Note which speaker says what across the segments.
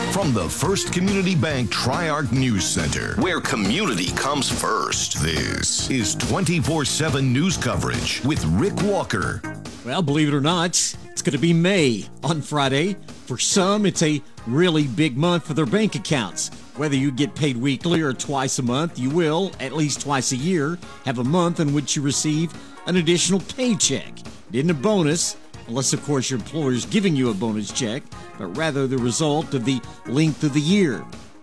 Speaker 1: From the First Community Bank Tri-Arc News Center, where community comes first, this is 24/7 news coverage with Rick Walker.
Speaker 2: Well, believe it or not, it's going to be May on Friday. For some, it's a really big month for their bank accounts. Whether you get paid weekly or twice a month, you will, at least twice a year, have a month in which you receive an additional paycheck. It isn't a bonus, unless, of course, your employer is giving you a bonus check, but rather the result of the length of the year.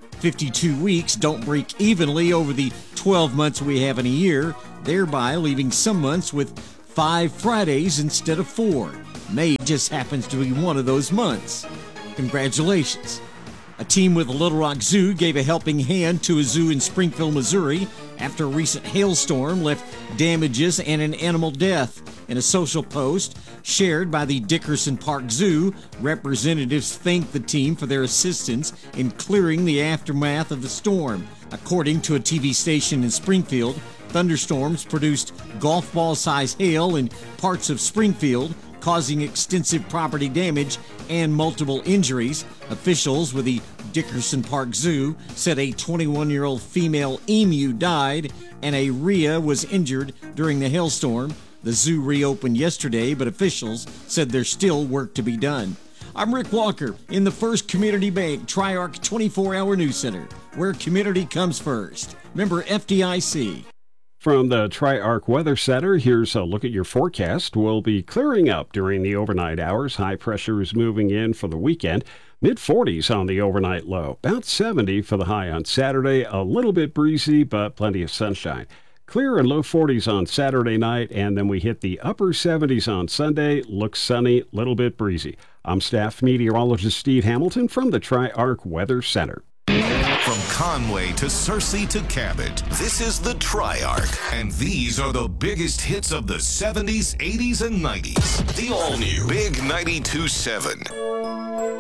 Speaker 2: 52 weeks don't break evenly over the 12 months we have in a year, thereby leaving some months with 5 Fridays instead of 4. May just happens to be one of those months. Congratulations. A team with the Little Rock Zoo gave a helping hand to a zoo in Springfield, Missouri after a recent hailstorm left damages and an animal death. In a social post shared by the Dickerson Park Zoo, representatives thanked the team for their assistance in clearing the aftermath of the storm. According to a TV station in Springfield, thunderstorms produced golf ball-sized hail in parts of Springfield, causing extensive property damage and multiple injuries. Officials with the Dickerson Park Zoo said a 21-year-old female emu died and a rhea was injured during the hailstorm. The zoo reopened yesterday, but officials said there's still work to be done. I'm Rick Walker in the First Community Bank Tri-Arc 24-Hour News Center, where community comes first. Member FDIC.
Speaker 3: From the Tri-Arc Weather Center, here's a look at your forecast. We'll be clearing up during the overnight hours. High pressure is moving in for the weekend. Mid-40s on the overnight low. About 70 for the high on Saturday. A little bit breezy, but plenty of sunshine. Clear and low 40s on Saturday night, and then we hit the upper 70s on Sunday. Looks sunny, little bit breezy. I'm staff meteorologist Steve Hamilton from the Tri-Arc Weather Center.
Speaker 1: From Conway to Searcy to Cabot, this is the Tri-Arc, and these are the biggest hits of the 70s, 80s, and 90s. The all-new Big 92.7.